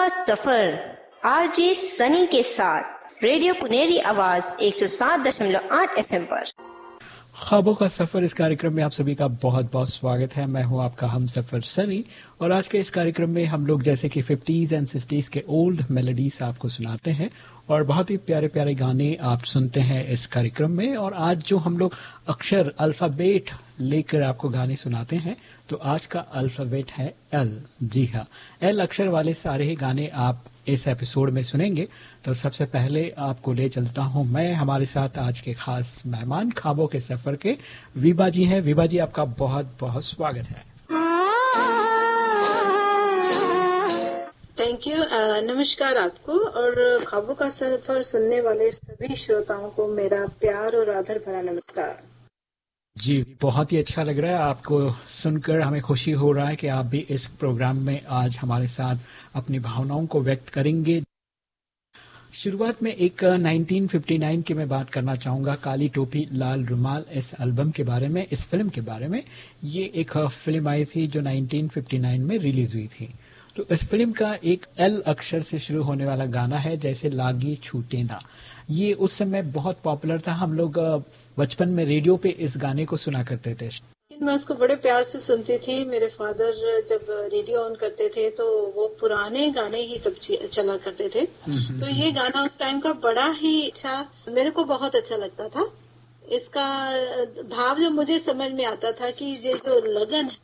का सफर आरजे सनी के साथ रेडियो पुनेरी आवाज 107.8 FM पर। ख्वाबों का सफर, इस कार्यक्रम में आप सभी का बहुत बहुत स्वागत है। मैं हूं आपका हम सफर सनी और आज के इस कार्यक्रम में हम लोग जैसे कि 50s एंड 60s के ओल्ड मेलोडीज आपको सुनाते हैं और बहुत ही प्यारे प्यारे गाने आप सुनते हैं इस कार्यक्रम में। और आज जो हम लोग अक्षर अल्फाबेट लेकर आपको गाने सुनाते हैं, तो आज का अल्फाबेट है एल। जी हाँ, एल अक्षर वाले सारे ही गाने आप इस एपिसोड में सुनेंगे। तो सबसे पहले आपको ले चलता हूं मैं, हमारे साथ आज के खास मेहमान ख्वाबों के सफर के विभा जी हैं। विभा जी, आपका बहुत बहुत स्वागत है। Thank you. नमस्कार आपको और ख्वाबों का सफर सुनने वाले सभी श्रोताओं को मेरा प्यार और आदर भरा नमस्कार। जी, बहुत ही अच्छा लग रहा है आपको सुनकर, हमें खुशी हो रहा है कि आप भी इस प्रोग्राम में आज हमारे साथ अपनी भावनाओं को व्यक्त करेंगे। शुरुआत में एक 1959 की मैं बात करना चाहूंगा, काली टोपी लाल रुमाल, इस एल्बम के बारे में, इस फिल्म के बारे में। ये एक फिल्म आई थी जो 1959 में रिलीज हुई थी। तो इस फिल्म का एक एल अक्षर से शुरू होने वाला गाना है, जैसे लागी छूटे ना। ये उस समय बहुत पॉपुलर था, हम लोग बचपन में रेडियो पे इस गाने को सुना करते थे। मैं उसको बड़े प्यार से सुनती थी। मेरे फादर जब रेडियो ऑन करते थे तो वो पुराने गाने ही तब चला करते थे। तो ये गाना उस टाइम का बड़ा ही अच्छा, मेरे को बहुत अच्छा लगता था। इसका भाव जो मुझे समझ में आता था कि ये जो लगन